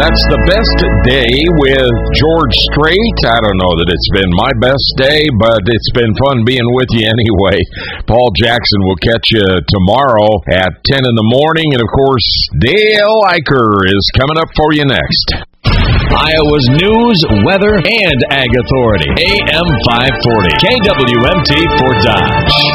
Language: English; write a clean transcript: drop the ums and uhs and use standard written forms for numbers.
That's the best day with George Strait. I don't know that it's been my best day, but it's been fun being with you anyway. Paul Jackson will catch you tomorrow at 10 in the morning. And, of course, Dale Eicher is coming up for you next. Iowa's news, weather, and ag authority. AM 540. KWMT for Dodge.